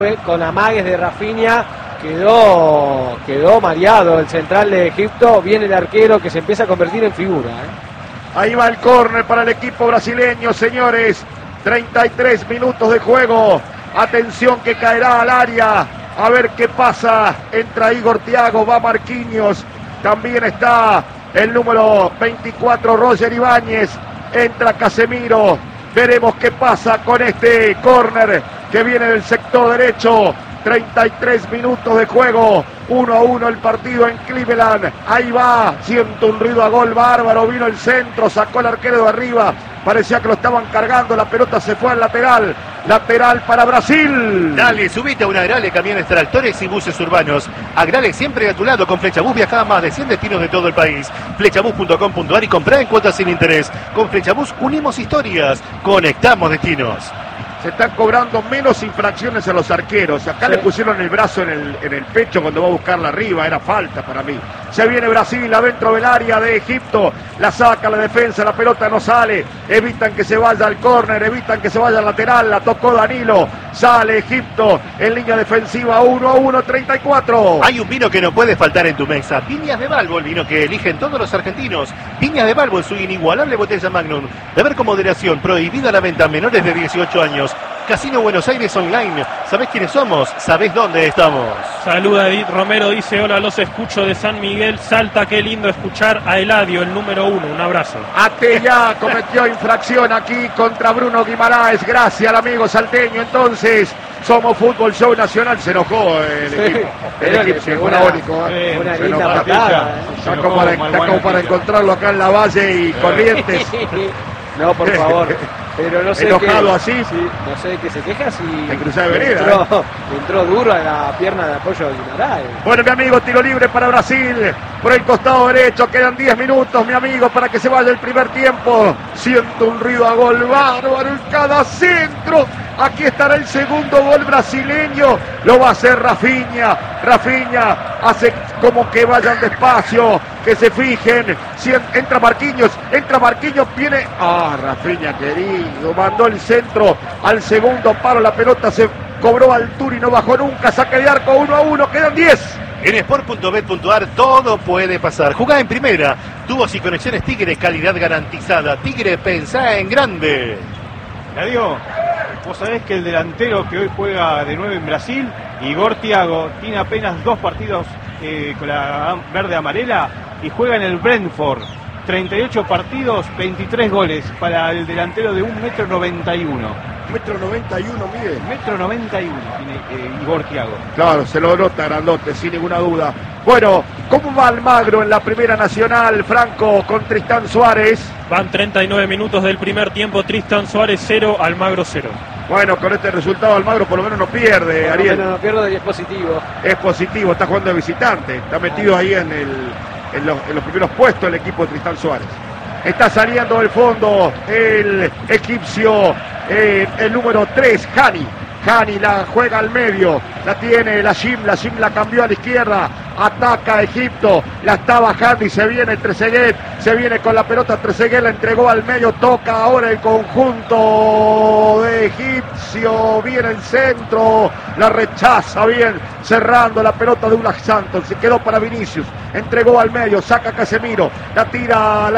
Con amagues de Rafinha quedó mareado el central de Egipto. Viene el arquero que se empieza a convertir en figura. Ahí va el córner para el equipo brasileño, señores. 33 minutos de juego. Atención que caerá al área. A ver qué pasa. Entra Igor Thiago, va Marquinhos. También está el número 24, Roger Ibáñez. Entra Casemiro. Veremos qué pasa con este córner que viene del sector derecho. 33 minutos de juego. 1-1 el partido en Cleveland. Ahí va. Siento un ruido a gol bárbaro. Vino el centro. Sacó el arquero de arriba. Parecía que lo estaban cargando. La pelota se fue al lateral. Lateral para Brasil. Dale, subite a una Agrale Camiones Tractores y Buses Urbanos. Agrale siempre a tu lado con Flechabús. Viaja a más de 100 destinos de todo el país. Flechabús.com.ar y comprá en cuotas sin interés. Con Flechabús unimos historias. Conectamos destinos. Se están cobrando menos infracciones a los arqueros. Acá le pusieron el brazo en el pecho cuando va a buscarla arriba. Era falta para mí. Se viene Brasil adentro del área de Egipto. La saca la defensa, la pelota no sale. Evitan que se vaya al córner, evitan que se vaya al lateral. La tocó Danilo. Sale Egipto en línea defensiva. 1-1, 34. Hay un vino que no puede faltar en tu mesa. Viñas de Balbo, el vino que eligen todos los argentinos. Viñas de Balbo en su inigualable botella Magnum. Beber con moderación. Prohibida la venta a menores de 18 años. Casino Buenos Aires Online. ¿Sabés quiénes somos? ¿Sabés dónde estamos? Saluda Edith Romero, dice: hola, los escucho de San Miguel, Salta. Qué lindo escuchar a Eladio, el número 1. Un abrazo. Atella cometió infracción aquí contra Bruno Guimaraes. Gracias al amigo salteño. Entonces, Somos Fútbol Show Nacional. Se enojó el equipo. El equipo se una linda patada. Está como para encontrarlo acá en La Valle y Corrientes. No, por favor. Pero no sé enojado qué, así. Sí, no sé de qué se queja si en Cruzada de Vereda. Entró duro a la pierna de apoyo de Guimaraes. Bueno, mi amigo, tiro libre para Brasil. Por el costado derecho, quedan 10 minutos, mi amigo, para que se vaya el primer tiempo. Siento un ruido a gol bárbaro en cada centro. Aquí estará el segundo gol brasileño. Lo va a hacer Rafinha. Rafinha hace como que vayan despacio, que se fijen. Entra Marquinhos, viene. Rafinha querido, mandó el centro al segundo palo. La pelota se cobró a altura y no bajó nunca. Saque de arco 1-1, quedan 10. En Sport.bet.ar todo puede pasar. Jugá en primera. Tubos y conexiones Tigre, calidad garantizada. Tigre, pensá en grande. Eladio, vos sabés que el delantero que hoy juega de 9 en Brasil, Igor Thiago, tiene apenas 2 partidos con la verde amarela y juega en el Brentford. 38 partidos, 23 goles para el delantero de 1,91 m. 1,91 m mide. 1,91 m tiene Igor Thiago. Claro, se lo nota grandote, sin ninguna duda. Bueno, ¿cómo va Almagro en la Primera Nacional, Franco, con Tristán Suárez? Van 39 minutos del primer tiempo, Tristán Suárez 0, Almagro 0. Bueno, con este resultado Almagro por lo menos no pierde, por Ariel. No pierde y es positivo. Es positivo, está jugando de visitante, está metido ahí en los primeros puestos el equipo de Tristán Suárez. Está saliendo del fondo el egipcio, el número 3, Hani la juega al medio, la tiene la Jim la cambió a la izquierda, ataca a Egipto, la está bajando y se viene Trezeguet, se viene con la pelota Trezeguet, la entregó al medio, toca ahora el conjunto de egipcio, viene el centro, la rechaza bien, cerrando la pelota de Douglas Santos, se quedó para Vinicius, entregó al medio, saca Casemiro, la tira,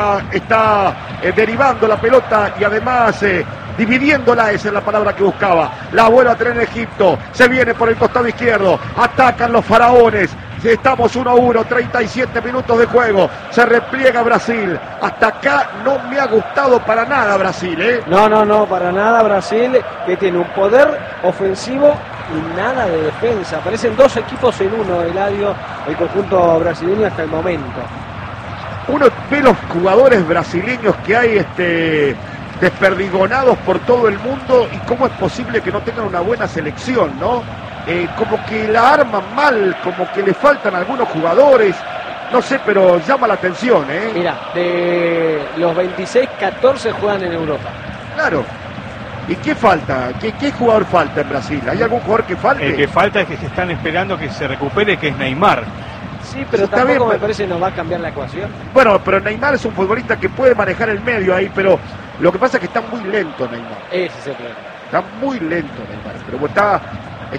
está derivando la pelota y además dividiéndola, esa es la palabra que buscaba. La vuelve a tener Egipto. Se viene por el costado izquierdo. Atacan los faraones. Estamos 1-1, 37 minutos de juego. Se repliega Brasil. Hasta acá no me ha gustado para nada Brasil, ¿eh? No, para nada Brasil, que tiene un poder ofensivo y nada de defensa. Parecen dos equipos en uno, Eladio, el conjunto brasileño hasta el momento. Uno ve los jugadores brasileños que hay, desperdigonados por todo el mundo, y cómo es posible que no tengan una buena selección, ¿no? Como que la arman mal, como que le faltan algunos jugadores, no sé, pero llama la atención, ¿eh? Mira, de los 26, 14 juegan en Europa. Claro. ¿Y qué falta? ¿Qué jugador falta en Brasil? ¿Hay algún jugador que falte? El que falta es que se están esperando que se recupere, que es Neymar. Sí, pero está tampoco bien, me parece nos va a cambiar la ecuación. Bueno, pero Neymar es un futbolista que puede manejar el medio ahí, pero lo que pasa es que está muy lento Neymar. Ese es el problema. Está muy lento Neymar, pero está